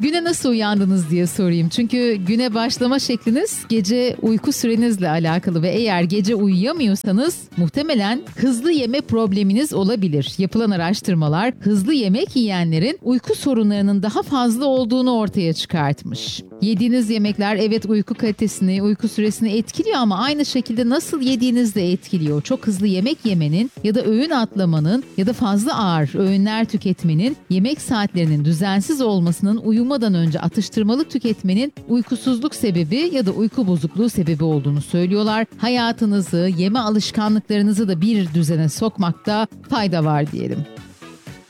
Güne nasıl uyandınız diye sorayım. Çünkü güne başlama şekliniz gece uyku sürenizle alakalı ve eğer gece uyuyamıyorsanız muhtemelen hızlı yeme probleminiz olabilir. Yapılan araştırmalar hızlı yemek yiyenlerin uyku sorunlarının daha fazla olduğunu ortaya çıkartmış. Yediğiniz yemekler evet uyku kalitesini, uyku süresini etkiliyor ama aynı şekilde nasıl yediğiniz de etkiliyor. Çok hızlı yemek yemenin ya da öğün atlamanın ya da fazla ağır öğünler tüketmenin, yemek saatlerinin düzensiz olmasının, uyumadan önce atıştırmalık tüketmenin uykusuzluk sebebi ya da uyku bozukluğu sebebi olduğunu söylüyorlar. Hayatınızı, yeme alışkanlıklarınızı da bir düzene sokmakta fayda var diyelim.